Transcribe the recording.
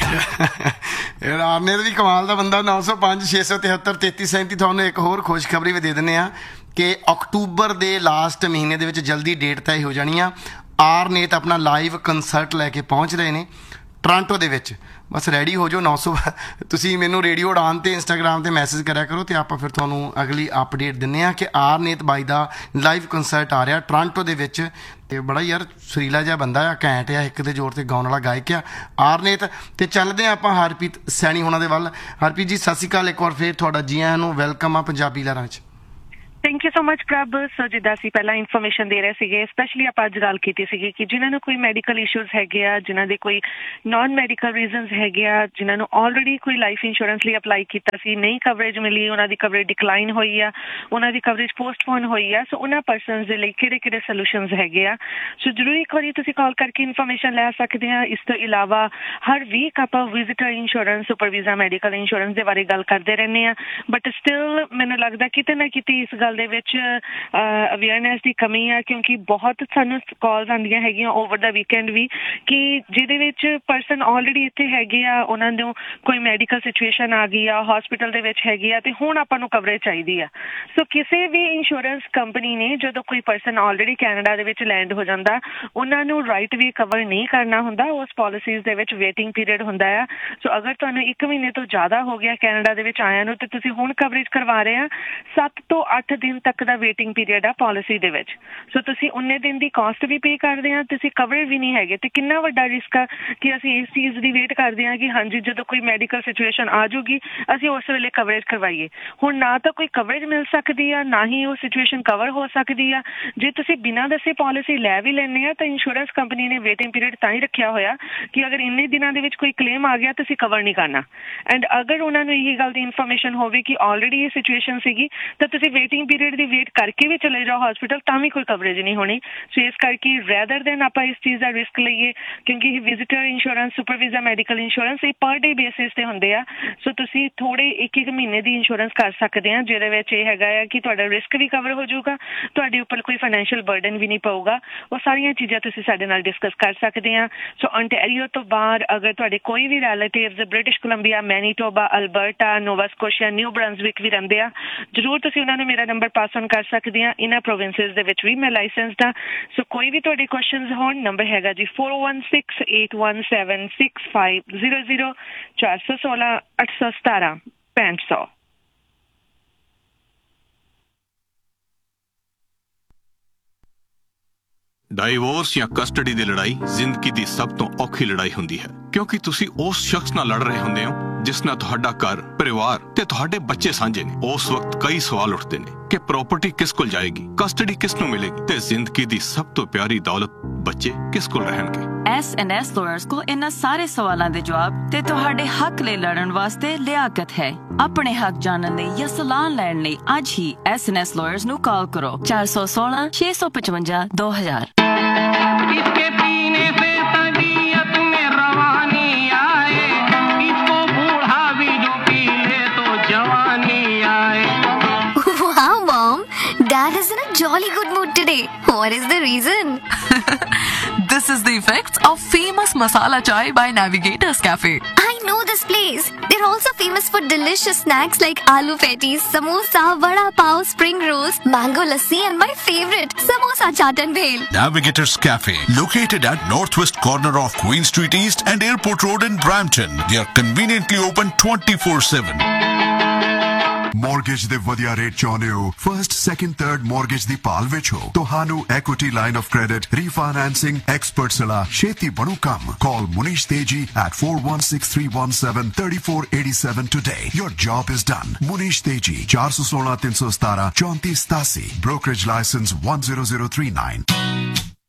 ਆਰਨੇਤ ਵੀ ਕਮਾਲ ਦਾ ਬੰਦਾ। 905 673 3337 ਤੁਹਾਨੂੰ ਇੱਕ ਹੋਰ ਖੁਸ਼ਖਬਰੀ ਵੀ ਦੇ ਦਿੰਦੇ ਹਾਂ ਕਿ ਅਕਤੂਬਰ ਦੇ ਲਾਸਟ ਮਹੀਨੇ ਦੇ ਵਿੱਚ ਜਲਦੀ ਡੇਟ ਤੈਅ ਹੋ ਜਾਣੀ ਆ। ਆਰਨੇਤ ਆਪਣਾ ਲਾਈਵ ਕੰਸਰਟ ਲੈ ਕੇ ਪਹੁੰਚ ਰਹੇ ਨੇ ਟੋਰਾਂਟੋ ਦੇ ਵਿੱਚ। ਬਸ ਰੈਡੀ ਹੋ ਜਾਓ। 900 ਤੁਸੀਂ ਮੈਨੂੰ ਰੇਡੀਓ ਉਡਾਨ 'ਤੇ ਇੰਸਟਾਗ੍ਰਾਮ 'ਤੇ ਮੈਸੇਜ ਕਰਿਆ ਕਰੋ ਅਤੇ ਆਪਾਂ ਫਿਰ ਤੁਹਾਨੂੰ ਅਗਲੀ ਅਪਡੇਟ ਦਿੰਦੇ ਹਾਂ ਕਿ ਆਰਨੇਤ ਬਾਈ ਦਾ ਲਾਈਵ ਕੰਸਰਟ ਆ ਰਿਹਾ ਟੋਰਾਂਟੋ ਦੇ ਵਿੱਚ। ਅਤੇ ਬੜਾ ਯਾਰ ਸੁਰੀਲਾ ਜਿਹਾ ਬੰਦਾ ਆ, ਘੈਂਟ ਆ, ਇੱਕ ਦੇ ਜ਼ੋਰ 'ਤੇ ਗਾਉਣ ਵਾਲਾ ਗਾਇਕ ਆ ਆਰਨੇਤ। ਅਤੇ ਚੱਲਦੇ ਹਾਂ ਆਪਾਂ ਹਰਪ੍ਰੀਤ ਸੈਣੀ ਹੋਣਾ ਦੇ ਵੱਲ। ਹਰਪ੍ਰੀਤ ਜੀ ਸਤਿ ਸ਼੍ਰੀ ਅਕਾਲ, ਇੱਕ ਵਾਰ ਫਿਰ ਤੁਹਾਡਾ ਜੀ ਆਇਆਂ ਨੂੰ, ਵੈਲਕਮ ਆ ਪੰਜਾਬੀ ਲਹਿਰਾਂ 'ਚ। ਥੈਂਕ ਯੂ ਸੋ ਮਚ ਪ੍ਰਭ। ਸੋ ਜਿੱਦਾਂ ਅਸੀਂ ਪਹਿਲਾਂ ਇਨਫੋਰਮੇਸ਼ਨ ਦੇ ਰਹੇ ਸੀਗੇ, ਸਪੈਸ਼ਲੀ ਆਪਾਂ ਅੱਜ ਗੱਲ ਕੀਤੀ ਸੀਗੀ ਕਿ ਜਿਨ੍ਹਾਂ ਨੂੰ ਕੋਈ ਮੈਡੀਕਲ ਇਸ਼ੂਜ਼ ਹੈਗੇ ਆ, ਜਿਨ੍ਹਾਂ ਦੇ ਕੋਈ ਨਾਨ ਮੈਡੀਕਲ ਰੀਜ਼ਨਸ ਹੈਗੇ ਆ, ਜਿਨ੍ਹਾਂ ਨੂੰ ਆਲਰੇਡੀ ਕੋਈ ਲਾਈਫ ਇੰਸ਼ੋਰੈਂਸ ਲਈ ਅਪਲਾਈ ਕੀਤਾ ਸੀ, ਨਹੀਂ ਕਵਰੇਜ ਮਿਲੀ, ਉਹਨਾਂ ਦੀ ਕਵਰੇਜ ਡਿਕਲਾਈਨ ਹੋਈ ਆ, ਉਹਨਾਂ ਦੀ ਕਵਰੇਜ ਪੋਸਟਪੋਨ ਹੋਈ ਆ। ਸੋ ਉਹਨਾਂ ਪਰਸਨਸ ਦੇ ਲਈ ਕਿਹੜੇ ਕਿਹੜੇ ਸੋਲੂਸ਼ਨਸ ਹੈਗੇ ਆ। ਸੋ ਜ਼ਰੂਰੀ ਇੱਕ ਵਾਰੀ ਤੁਸੀਂ ਕਾਲ ਕਰਕੇ ਇਨਫੋਰਮੇਸ਼ਨ ਲੈ ਸਕਦੇ ਆ। ਇਸ ਤੋਂ ਇਲਾਵਾ ਹਰ ਵੀਕ ਆਪਾਂ visitor insurance, super visa medical insurance ਦੇ ਬਾਰੇ ਗੱਲ ਕਰਦੇ ਰਹਿੰਦੇ ਆ। ਬਟ ਸਟਿਲ ਮੈਨੂੰ ਲੱਗਦਾ ਕਿਤੇ ਨਾ ਕਿਤੇ ਇਸ ਗੱਲ ਦੇ ਵਿੱਚ ਅਵੇਅਰਨੈਸ ਦੀ ਕਮੀ ਆ, ਕਿਉਂਕਿ ਬਹੁਤ ਸਾਨੂੰ ਕਾਲਸ ਆਉਂਦੀਆਂ ਹੈਗੀਆਂ ਓਵਰ ਦਾ ਵੀਕਐਂਡ ਵੀ ਕਿ ਜਿਹਦੇ ਵਿੱਚ ਪਰਸਨ ਆਲਰੇਡੀ ਇੱਥੇ ਹੈਗੇ ਆ, ਉਹਨਾਂ ਨੂੰ ਕੋਈ ਮੈਡੀਕਲ ਸਿਚੁਏਸ਼ਨ ਆ ਗਈ ਆ, ਹਸਪੀਟਲ ਦੇ ਵਿੱਚ ਹੈਗੇ ਆ, ਤੇ ਹੁਣ ਆਪਾਂ ਨੂੰ ਕਵਰੇਜ ਚਾਹੀਦੀ ਆ। ਸੋ ਕਿਸੇ ਵੀ ਇੰਸ਼ੋਰੈਂਸ ਕੰਪਨੀ ਨੇ ਜਦੋਂ ਕੋਈ ਪਰਸਨ ਆਲਰੇਡੀ ਕੈਨੇਡਾ ਦੇ ਵਿੱਚ ਲੈਂਡ ਹੋ ਜਾਂਦਾ, ਉਹਨਾਂ ਨੂੰ ਰਾਈਟ ਵੀ ਕਵਰ ਨਹੀਂ ਕਰਨਾ ਹੁੰਦਾ। ਉਸ ਪਾਲਿਸੀਜ਼ ਦੇ ਵਿੱਚ ਵੇਟਿੰਗ ਪੀਰੀਅਡ ਹੁੰਦਾ ਆ। ਸੋ ਅਗਰ ਤੁਹਾਨੂੰ 1 ਮਹੀਨੇ ਤੋਂ ਜ਼ਿਆਦਾ ਹੋ ਗਿਆ ਕੈਨੇਡਾ ਦੇ ਵਿੱਚ ਆਇਆ ਨੂੰ, ਤੇ ਤੁਸੀਂ ਹੁਣ ਕਵਰੇਜ ਕਰਵਾ ਰਹੇ ਆ, 7 ਤੋਂ 8 ਦਿਨ ਤੱਕ ਦਾ ਵੇਟਿੰਗ ਪੀਰੀਅਡ ਆ ਪਾਲਿਸੀ ਦੇ ਵਿੱਚ। ਸੋ ਤੁਸੀਂ ਉਨੇ ਦਿਨ ਦੀ ਕਾਸਟ ਵੀ ਪੇ ਕਰਦੇ ਆ, ਤੁਸੀਂ ਕਵਰੇਜ ਵੀ ਨਹੀਂ ਹੈਗੇ। ਤੇ ਕਿੰਨਾ ਵੱਡਾ ਰਿਸਕ ਆ ਕਿ ਅਸੀਂ ਇਸ ਚੀਜ਼ ਦੀ ਵੇਟ ਕਰਦੇ ਹਾਂ ਕਿ ਹਾਂਜੀ ਜਦੋਂ ਕੋਈ ਮੈਡੀਕਲ ਸਿਚੁਏਸ਼ਨ ਆ ਜਾਊਗੀ ਅਸੀਂ ਉਸ ਵੇਲੇ ਕਵਰੇਜ ਕਰਵਾਈਏ। ਹੁਣ ਨਾ ਤਾਂ ਕੋਈ ਕਵਰੇਜ ਮਿਲ ਸਕਦੀ ਆ, ਨਾ ਹੀ ਉਹ ਸਿਚੁਏਸ਼ਨ ਕਵਰ ਹੋ ਸਕਦੀ ਆ। ਜੇ ਤੁਸੀਂ ਬਿਨਾਂ ਦੱਸੇ ਪਾਲਿਸੀ ਲੈ ਵੀ ਲੈਂਦੇ ਆ ਤਾਂ ਇੰਸ਼ੋਰੈਂਸ ਕੰਪਨੀ ਨੇ ਵੇਟਿੰਗ ਪੀਰੀਅਡ ਤਾਂ ਹੀ ਰੱਖਿਆ ਹੋਇਆ ਕਿ ਅਗਰ ਇੰਨੇ ਦਿਨਾਂ ਦੇ ਵਿੱਚ ਕੋਈ ਕਲੇਮ ਆ ਗਿਆ ਤੁਸੀਂ ਕਵਰ ਨਹੀਂ ਕਰਨਾ। ਐਂਡ ਅਗਰ ਉਹਨਾਂ ਨੂੰ ਇਹੀ ਗੱਲ ਦੀ ਇਨਫੋਰਮੇਸ਼ਨ ਹੋਵੇ ਕਿ ਆਲਰੇਡੀ ਇਹ ਸਿਚੁਏਸ਼ਨ ਸੀਗੀ ਤਾਂ ਤੁਸੀਂ ਵੇਟਿੰਗ ਪੀਰੀਅਡ ਦੀ ਵੇਟ ਕਰਕੇ ਵੀ ਚਲੇ ਜਾਓ ਹਸਪੀਟਲ, ਤਾਂ ਵੀ ਕੋਈ ਕਵਰੇਜ ਨਹੀਂ ਹੋਣੀ। ਸੋ ਇਸ ਕਰਕੇ ਰੈਦਰ ਦੈਨ ਆਪਾਂ ਇਸ ਚੀਜ਼ ਦਾ ਰਿਸਕ ਲਈਏ, ਕਿਉਂਕਿ ਇਹ visitor insurance, super visa medical insurance ਇਹ ਪਰ ਡੇ ਬੇਸਿਸ ਤੇ ਹੁੰਦੇ ਆ। ਸੋ ਤੁਸੀਂ ਥੋੜੇ 1-1 ਮਹੀਨੇ ਦੀ ਇੰਸ਼ੋਰੈਂਸ ਕਰ ਸਕਦੇ ਆ, ਜਿਹਦੇ ਵਿੱਚ ਇਹ ਹੈਗਾ ਆ ਕਿ ਤੁਹਾਡਾ ਰਿਸਕ ਵੀ ਕਵਰ ਹੋ ਜਾਊਗਾ, ਤੁਹਾਡੇ ਉੱਪਰ ਕੋਈ ਫਾਈਨੈਂਸ਼ੀਅਲ ਬਰਡਨ ਵੀ ਨਹੀਂ ਪਊਗਾ। ਉਹ ਸਾਰੀਆਂ ਚੀਜ਼ਾਂ ਤੁਸੀਂ ਸਾਡੇ ਨਾਲ ਡਿਸਕਸ ਕਰ ਸਕਦੇ ਆ। ਸੋ ontario ਤੋਂ ਬਾਹਰ ਅਗਰ ਤੁਹਾਡੇ ਕੋਈ ਵੀ relatives British Columbia, Manitoba, Alberta, ਨੋਵਾ ਸਕੋਸ਼ੀਆ, ਨਿਊ ਬਰੰਜ਼ਵਿਕ ਵੀ ਰਹਿੰਦੇ ਆ, ਜ਼ਰੂਰ ਤੁਸੀਂ ਉਹਨਾਂ ਨੂੰ ਮੇਰਾ ਨੰਬਰ ਪਾਸ ਔਨ ਕਰ ਸਕਦੇ ਆ। ਇਹਨਾਂ ਪ੍ਰੋਵਿੰਸਿਸ ਦੇ ਵਿੱਚ ਵੀ ਮੈਂ ਲਾਇਸੈਂਸਡ ਆ। ਸੋ ਕੋਈ ਵੀ ਤੁਹਾਡੇ ਕੁਐਸਚਨਸ ਹੋਣ, ਨੰਬਰ ਹੈਗਾ ਜੀ 4168176500 416 817 6500। ਡਾਈਵੋਰਸ ਜਾਂ ਕਸਟਡੀ ਦੀ ਲੜਾਈ ਜ਼ਿੰਦਗੀ ਦੀ ਸਭ ਤੋਂ ਔਖੀ ਲੜਾਈ ਹੁੰਦੀ ਹੈ, ਕਿਉਂਕਿ ਤੁਸੀਂ ਉਸ ਸ਼ਖਸ ਨਾਲ ਲੜ ਰਹੇ ਹੁੰਦੇ ਹੋ ਜਿਸ ਨਾਲ ਤੁਹਾਡਾ ਘਰ, ਪਰਿਵਾਰ ਤੇ ਤੁਹਾਡੇ ਬੱਚੇ ਸਾਂਝੇ ਨੇ। ਉਸ ਵਕਤ ਕਈ ਸਵਾਲ ਉੱਠਦੇ ਨੇ ਕਿ ਪ੍ਰਾਪਰਟੀ ਕਿਸ ਕੋਲ ਜਾਏਗੀ, ਕਸਟਡੀ ਕਿਸ ਨੂੰ ਮਿਲੇਗੀ ਤੇ ਜ਼ਿੰਦਗੀ ਦੀ ਸਭ ਤੋਂ ਪਿਆਰੀ ਦੌਲਤ ਬੱਚੇ ਕਿਸ ਕੋਲ ਰਹਿਣਗੇ। S&S ਲਾਇਰਸ ਕੋਲ ਇਹਨਾਂ ਸਾਰੇ ਸਵਾਲਾਂ ਦੇ ਜਵਾਬ ਤੇ ਤੁਹਾਡੇ ਹੱਕ ਲਈ ਲੜਨ ਵਾਸਤੇ ਲਿਆਕਤ ਹੈ। ਆਪਣੇ ਹੱਕ ਜਾਣਨ ਲਈ ਜਾਂ ਸਲਾਹ ਲੈਣ ਲਈ ਅੱਜ ਹੀ S&S ਲਾਇਰਸ ਨੂੰ ਕਾਲ ਕਰੋ 416 655 2000। इसके पीने से तबीयत में रवानी आए, इसको बूढ़ा भी जो पी ले तो जवानी आए। Wow, Mom. Dad is in a jolly good mood today. What is the reason? This is the effects of famous masala chai by Navigators Cafe. I know this place. They're also famous for delicious snacks like aloo patties, samosa, vada pav, spring rolls, mango lassi, and my favorite, samosa chaat and bhel. Navigators Cafe, located at northwest corner of Queen Street East and Airport Road in Brampton. They are conveniently open 24/7. Mortgage ਦੇ ਵਧੀਆ rate ਚਾਹੁੰਦੇ ਹੋ? First, second, third mortgage ਦੀ ਭਾਲ ਵਿੱਚ ਹੋ? ਤੁਹਾਨੂੰ equity line of credit, refinancing, expert ਸਲਾਹ, ਛੇਤੀ ਬਣੂ ਕੰਮ। Call Munish Teji at 4163173487 today. Your job is done. Munish Teji, 416 317 3487. Brokerage license 10039.